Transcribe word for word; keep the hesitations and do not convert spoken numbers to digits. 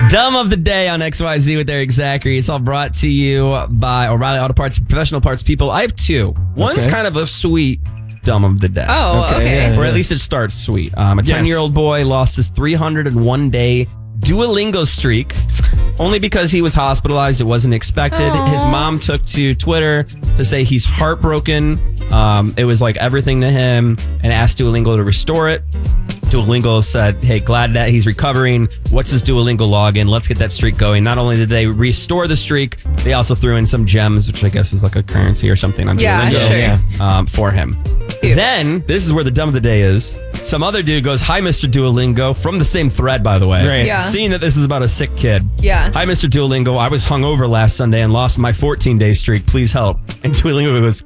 Dumb of the day on X Y Z with Eric Zachary. It's all brought to you by O'Reilly Auto Parts, professional parts people. I have two. One's Okay. kind of a sweet dumb of the day. Oh, okay. Okay, yeah. Or at least it starts sweet. Um, a Yes. ten-year-old boy lost his three hundred one day Duolingo streak only because he was hospitalized. It wasn't expected. Aww. His mom took to Twitter to say he's heartbroken. Um, it was like everything to him, and asked Duolingo to restore it. Duolingo said, hey, glad that he's recovering. What's his Duolingo login? Let's get that streak going. Not only did they restore the streak, they also threw in some gems, which I guess is like a currency or something on Yeah, Duolingo sure. Yeah. um, for him. Cute. Then, this is where the dumb of the day is. Some other dude goes, hi, Mister Duolingo, from the same thread, by the way. Right. Yeah. Seeing that this is about a sick kid. Yeah. Hi, Mister Duolingo. I was hungover last Sunday and lost my fourteen day streak. Please help. And Duolingo goes,